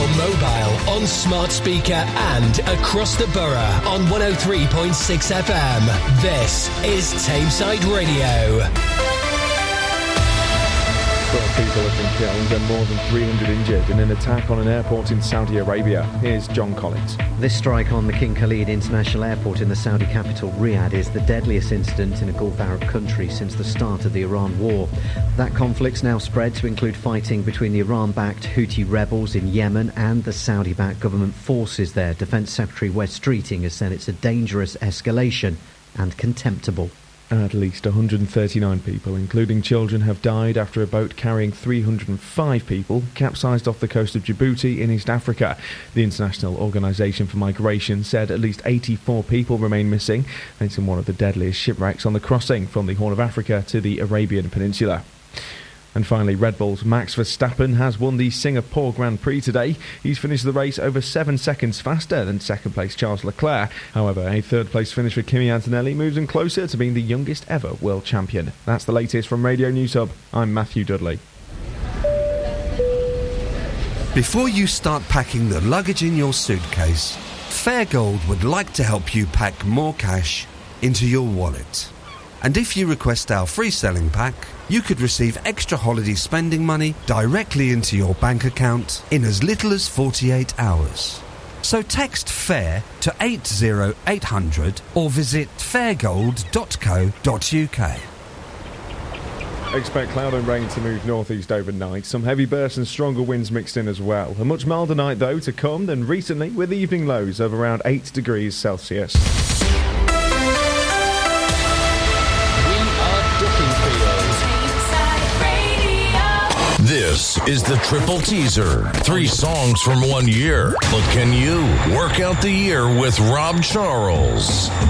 your mobile, on smart speaker and across the borough on 103.6 FM. This is Tameside Radio. 12 people have been killed and more than 300 injured in an attack on an airport in Saudi Arabia. Here's John Collins. This strike on the King Khalid International Airport in the Saudi capital, Riyadh, is the deadliest incident in a Gulf Arab country since the start of the Iran war. That conflict's now spread to include fighting between the Iran-backed Houthi rebels in Yemen and the Saudi-backed government forces there. Defence Secretary Wes Streeting has said it's a dangerous escalation and contemptible. At least 139 people, including children, have died after a boat carrying 305 people capsized off the coast of Djibouti in East Africa. The International Organisation for Migration said at least 84 people remain missing. It's in one of the deadliest shipwrecks on the crossing from the Horn of Africa to the Arabian Peninsula. And finally, Red Bull's Max Verstappen has won the Singapore Grand Prix today. He's finished the race over 7 seconds faster than second-place Charles Leclerc. However, a third-place finish for Kimi Antonelli moves him closer to being the youngest ever world champion. That's the latest from Radio News Hub. I'm Matthew Dudley. Before you start packing the luggage in your suitcase, Fairgold would like to help you pack more cash into your wallet. And if you request our free selling pack, you could receive extra holiday spending money directly into your bank account in as little as 48 hours. So text FAIR to 80800 or visit fairgold.co.uk. Expect cloud and rain to move northeast overnight. Some heavy bursts and stronger winds mixed in as well. A much milder night, though, to come than recently, with evening lows of around 8 degrees Celsius. This is the Triple Teaser. 3 songs from 1 year. But can you work out the year with Rob Charles?